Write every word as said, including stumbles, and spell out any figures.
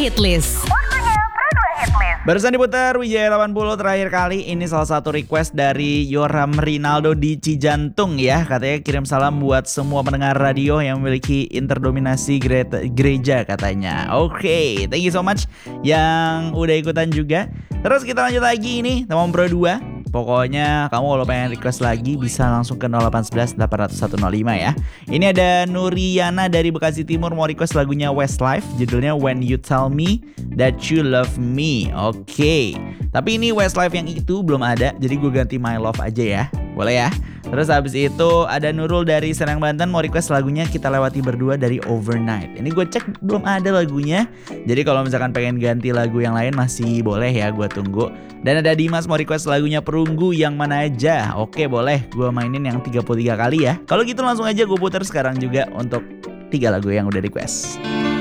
Hitlist. Barusan diputar Wijaya delapan puluh terakhir kali. Ini salah satu request dari Yoram Rinaldo di Cijantung ya. Katanya kirim salam buat semua pendengar radio yang memiliki interdominasi gere- gereja katanya. Oke, okay, thank you so much yang udah ikutan juga. Terus kita lanjut lagi ini Teman Pro dua. Pokoknya kamu kalau pengen request lagi bisa langsung ke nol delapan satu satu delapan nol satu nol lima ya. Ini ada Nuriana dari Bekasi Timur mau request lagunya Westlife, judulnya When You Tell Me That You Love Me. Oke, okay. Tapi ini Westlife yang itu belum ada, jadi gue ganti My Love aja ya. Boleh ya. Terus habis itu ada Nurul dari Serang Banten mau request lagunya Kita Lewati Berdua dari Overnight. Ini gue cek belum ada lagunya. Jadi kalau misalkan pengen ganti lagu yang lain masih boleh ya, gue tunggu. Dan ada Dimas mau request lagunya Perunggu Yang Mana Aja. Oke boleh, gue mainin yang tiga puluh tiga kali ya. Kalau gitu langsung aja gue putar sekarang juga untuk tiga lagu yang udah request.